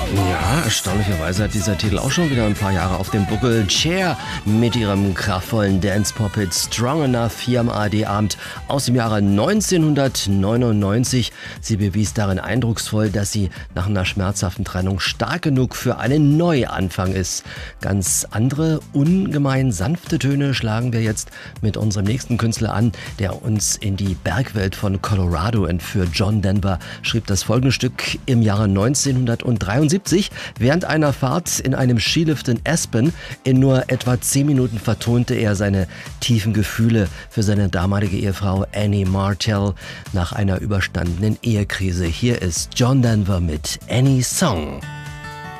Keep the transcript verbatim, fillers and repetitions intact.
Ja, erstaunlicherweise hat dieser Titel auch schon wieder ein paar Jahre auf dem Buckel. Cher mit ihrem kraftvollen Dance-Pop-Hit Strong Enough hier am A R D-Abend aus dem Jahre neunzehnhundertneunundneunzig. Sie bewies darin eindrucksvoll, dass sie nach einer schmerzhaften Trennung stark genug für einen Neuanfang ist. Ganz andere, ungemein sanfte Töne schlagen wir jetzt mit unserem nächsten Künstler an, der uns in die Bergwelt von Colorado entführt. John Denver schrieb das folgende Stück im Jahre neunzehnhundertdreiundsiebzig. Während einer Fahrt in einem Skilift in Aspen in nur etwa zehn Minuten vertonte er seine tiefen Gefühle für seine damalige Ehefrau Annie Martell nach einer überstandenen Ehekrise. Hier ist John Denver mit Annie's Song.